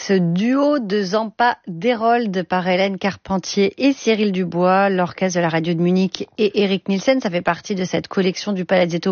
ce duo de Zampa d'Hérold par Hélène Carpentier et Cyril Dubois, l'orchestre de la radio de Munich et Eric Nielsen. Ça fait partie de cette collection du Palazzetto